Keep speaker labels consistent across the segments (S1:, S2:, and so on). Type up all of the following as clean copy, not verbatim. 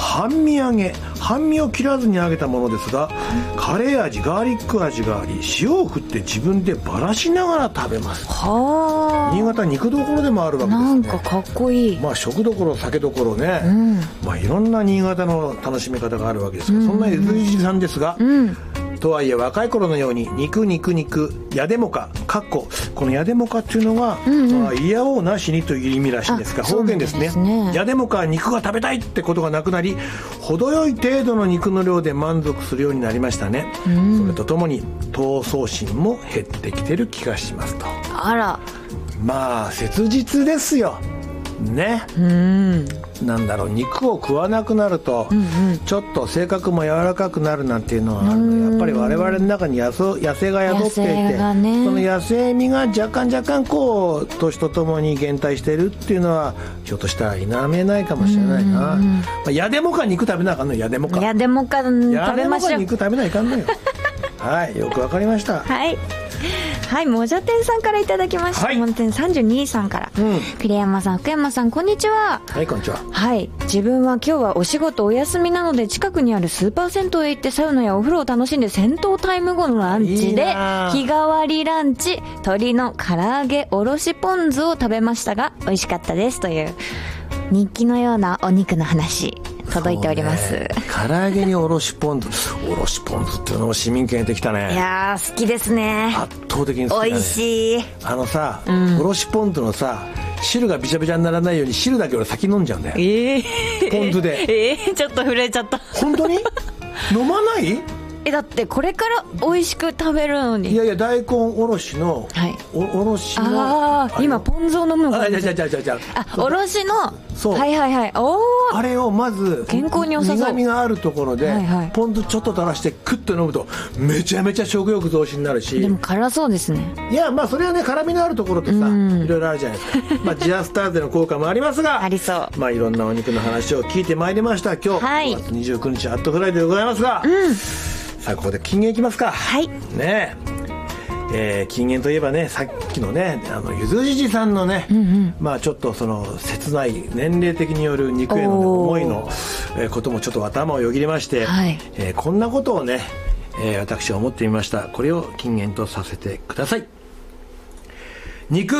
S1: 半身揚げ、半身を切らずに揚げたものですが、カレー味、ガーリック味があり、塩を振って自分でばらしながら食べます。
S2: はあ、
S1: 新潟肉どころでもあるわけですね。
S2: なんかかっこいい。
S1: まあ食どころ酒どころね、まあいろんな新潟の楽しみ方があるわけですが、そんなゆずじさんですが、とはいえ若い頃のように肉やでもかこのやでもかっていうのが、まあ、いやおうなしにという意味らしいんですが、方言ですね。やでもか肉が食べたいってことがなくなり、程よい程度の肉の量で満足するようになりましたね。それとともに闘争心も減ってきてる気がしますと。
S2: あら、
S1: まあ切実ですよね。なんだろう、肉を食わなくなると、ちょっと性格も柔らかくなるなんていうのはあるの。やっぱり我々の中に野生が宿っていて、その野生味が若干こう年とともに減退しているっていうのはひょっとしたら否めないかもしれないな。まあ、やでもか肉食べなあかんの。やでもか
S2: 食べましょう。
S1: 肉食べないかんのよ。はい、よくわかりました。
S2: はい、もじゃてんさんからいただきました。もじゃてん32さんから、栗山さん、福山さん、こんにちは。
S1: はい、こんにちは。
S2: はい、自分は今日はお仕事お休みなので、近くにあるスーパー銭湯へ行ってサウナやお風呂を楽しんで、銭湯タイム後のランチで日替わりランチ、鶏の唐揚げおろしポン酢を食べましたが美味しかったですという日記のようなお肉の話届いております。
S1: 唐揚げにおろしポン酢っていうのも市民権得てきたね。
S2: いやー、好きですね。
S1: 圧倒的に好きだね。
S2: 美味しい。
S1: さ、おろしポン酢のさ、汁がびちゃびちゃにならないように汁だけ俺先飲んじゃうんだよ。ポン酢で。
S2: ちょっと震えちゃった。
S1: 本当に飲まない？
S2: だってこれから美味しく食べるのに。
S1: いやいや、大根おろしの、おろしの、
S2: 今ポン酢を飲むのか。
S1: じゃ
S2: おろしの、
S1: そう、
S2: はいおー、
S1: あれをまず
S2: 健康に良さそう。
S1: 苦味があるところで、ポン酢ちょっと垂らしてクッと飲むとめちゃめちゃ食欲増進になるし。
S2: でも辛そうですね。
S1: いや、まあそれはね、辛みのあるところってさ、いろいろあるじゃないですか。まあジアスターゼの効果もありますが、
S2: ありそう。
S1: まあいろんなお肉の話を聞いてまいりました。今日、5月29日アットフライデーでございますが、さあここで金言いきますか。ねえ、金言といえばね、さっきのね、ゆずじじさんのね、まあちょっとその切ない年齢的による肉への、ね、思いの、こともちょっと頭をよぎりまして、こんなことをね、私は思ってみました。これを金言とさせてください。肉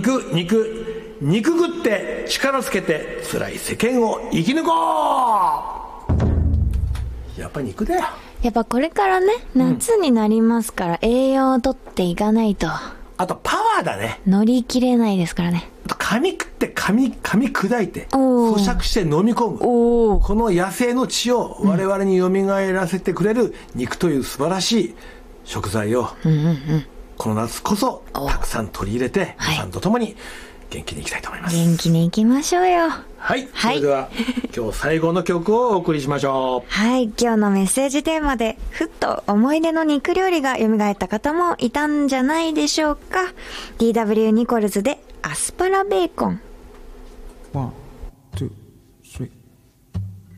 S1: 食って力つけて辛い世間を生き抜こう。やっぱり肉だよ。
S2: やっぱこれからね、夏になりますから、栄養をとっていかないと。
S1: あとパワーだね。
S2: 乗り切れないですからね。
S1: あと噛み食って噛み砕いて咀嚼して飲み込む、この野生の血を我々に蘇らせてくれる肉という素晴らしい食材を、この夏こそたくさん取り入れて、皆さんと共に元気にいきたいと思います。
S2: 元気にいきましょうよ。
S1: はい、それでは今日最後の曲をお送りしましょう。
S2: はい、今日のメッセージテーマでふっと思い出の肉料理が蘇った方もいたんじゃないでしょうか。 DW ニコルズでアスパラベーコン。